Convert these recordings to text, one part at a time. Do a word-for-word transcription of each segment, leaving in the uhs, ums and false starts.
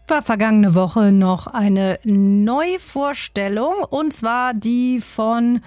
War vergangene Woche noch eine Neuvorstellung und zwar die von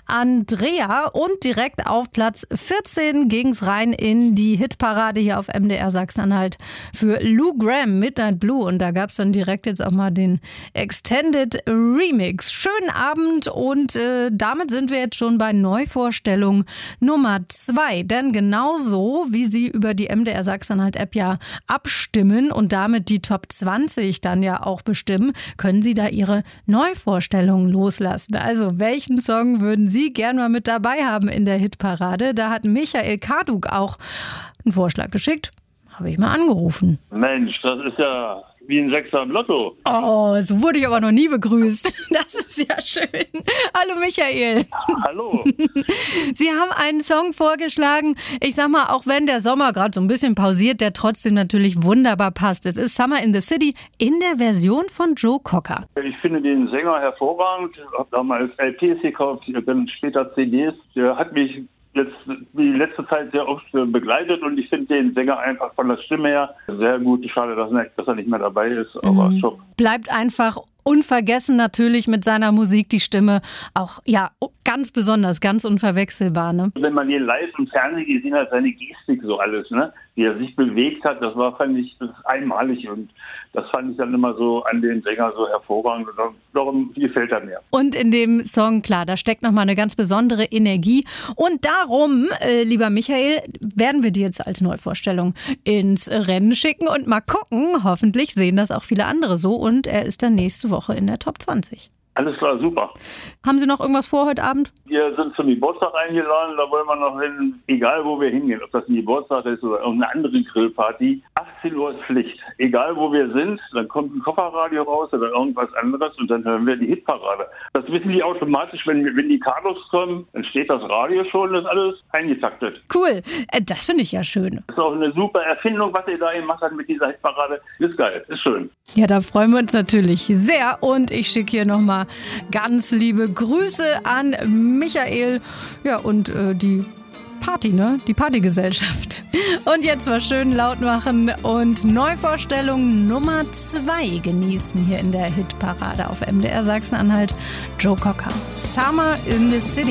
Andrea und direkt auf Platz vierzehn ging's rein in die Hitparade hier auf M D R Sachsen-Anhalt für Lou Gramm, Midnight Blue, und da gab's dann direkt jetzt auch mal den Extended Remix. Schönen Abend und äh, damit sind wir jetzt schon bei Neuvorstellung Nummer zwei, denn genauso wie Sie über die M D R Sachsen-Anhalt App ja abstimmen und damit die Top zwanzig dann ja auch bestimmen, können Sie da Ihre Neuvorstellungen loslassen. Also welchen Song würden Sie gerne mal mit dabei haben in der Hitparade? Da hat Michael Karduk auch einen Vorschlag geschickt. Habe ich mal angerufen. Mensch, das ist ja wie ein Sechser im Lotto. Oh, so wurde ich aber noch nie begrüßt. Das ist ja schön. Hallo Michael. Hallo. Sie haben einen Song vorgeschlagen, ich sag mal, auch wenn der Sommer gerade so ein bisschen pausiert, der trotzdem natürlich wunderbar passt. Es ist Summer in the City in der Version von Joe Cocker. Ich finde den Sänger hervorragend. Ich habe damals L Ps gekauft, dann später C Ds. Der hat mich jetzt die letzte Zeit sehr oft begleitet und ich finde den Sänger einfach von der Stimme her sehr gut. Schade, dass er nicht mehr dabei ist, aber mhm. schon. Bleibt einfach unvergessen natürlich mit seiner Musik, die Stimme auch, ja, ganz besonders, ganz unverwechselbar, ne? Wenn man den live im Fernsehen gesehen hat, seine Gestik so alles, ne? Wie er sich bewegt hat, das war, fand ich, das ist einmalig und das fand ich dann immer so an den Sänger so hervorragend und darum gefällt er mir. Und in dem Song, klar, da steckt nochmal eine ganz besondere Energie und darum, äh, lieber Michael, werden wir dir jetzt als Neuvorstellung ins Rennen schicken und mal gucken, hoffentlich sehen das auch viele andere so und er ist dann nächste Woche in der Top zwanzig. Alles klar, super. Haben Sie noch irgendwas vor heute Abend? Wir sind zum Geburtstag eingeladen, da wollen wir noch hin, egal wo wir hingehen, ob das ein Geburtstag ist oder irgendeine andere Grillparty. achtzehn Uhr ist Pflicht. Egal wo wir sind, dann kommt ein Kofferradio raus oder irgendwas anderes und dann hören wir die Hitparade. Das wissen die automatisch, wenn, wenn die Kados kommen, dann steht das Radio schon, das ist alles eingetaktet. Cool, das finde ich ja schön. Das ist auch eine super Erfindung, was ihr da gemacht habt mit dieser Hitparade. Ist geil, ist schön. Ja, da freuen wir uns natürlich sehr und ich schicke hier nochmal ganz liebe Grüße an Michael, ja, und äh, die Party, ne? Die Partygesellschaft. Und jetzt mal schön laut machen und Neuvorstellung Nummer zwei genießen hier in der Hitparade auf M D R Sachsen-Anhalt. Joe Cocker, Summer in the City.